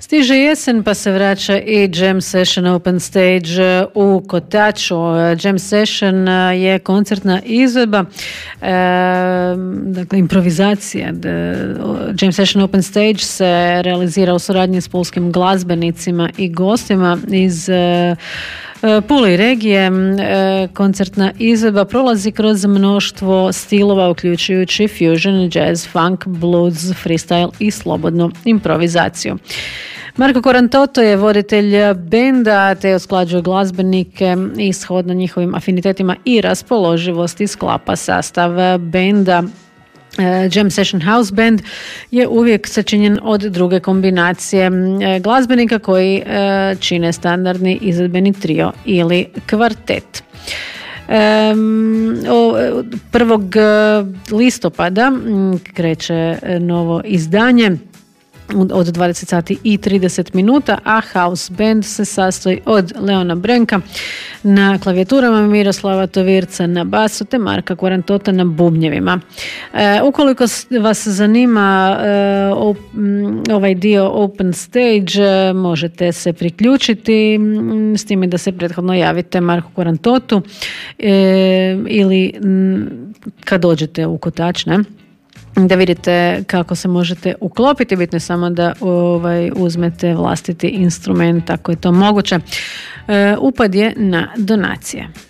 Stiže jesen pa se vraća i Jam Session Open Stage u Kotaču. Jam Session je koncertna izvedba, dakle improvizacija. Jam Session Open Stage se realizira u suradnji s pulskim glazbenicima i gostima iz Pule i regije. Koncertna izvedba prolazi kroz mnoštvo stilova uključujući fusion, jazz, funk, blues, freestyle i slobodnu improvizaciju. Marko Quarantotto je voditelj benda te usklađuje glazbenike i shodno njihovim afinitetima i raspoloživosti sklapa sastav benda. Jam Session House Band je uvijek sačinjen od druge kombinacije glazbenika koji čine standardni izvedbeni trio ili kvartet. 1. listopada kreće novo izdanje od 20 sati i 30 minuta, a House Band se sastoji od Leona Brenka na klavijaturama, Miroslava Tovirca na basu te Marka Quarantotta na bubnjevima. Ukoliko vas zanima ovaj dio Open Stage, možete se priključiti s time da se prethodno javite Marku Quarantottu ili kad dođete u Kotač, da vidite kako se možete uklopiti. Bitno je samo da uzmete vlastiti instrument ako je to moguće. Upad je na donacije.